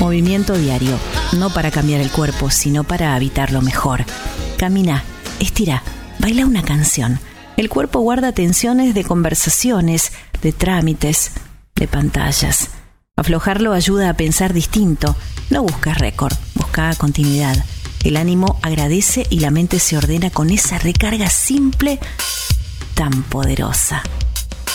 Movimiento diario, no para cambiar el cuerpo, sino para habitarlo mejor. Camina, estira, baila una canción. El cuerpo guarda tensiones de conversaciones, de trámites, de pantallas. Aflojarlo ayuda a pensar distinto. No buscas récord, busca continuidad. El ánimo agradece y la mente se ordena con esa recarga simple tan poderosa.